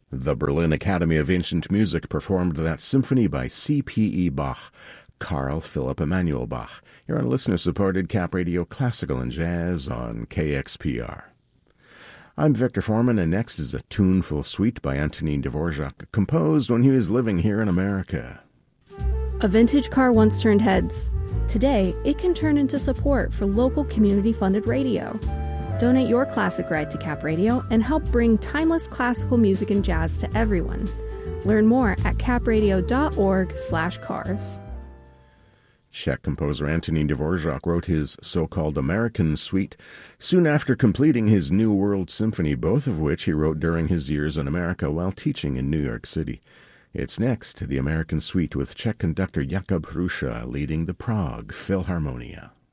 The Berlin Academy of Ancient Music performed that symphony by C.P.E. Bach, Carl Philipp Emanuel Bach. You're on listener-supported Cap Radio Classical and Jazz on KXPR. I'm Victor Foreman, and next is a tuneful suite by Antonin Dvorak, composed when he was living here in America. A vintage car once turned heads. Today, it can turn into support for local community-funded radio. Donate your classic ride to Cap Radio and help bring timeless classical music and jazz to everyone. Learn more at capradio.org/cars. Czech composer Antonin Dvorak wrote his so-called American Suite soon after completing his New World Symphony, both of which he wrote during his years in America while teaching in New York City. It's next, the American Suite with Czech conductor Jakub Hrusa leading the Prague Philharmonia.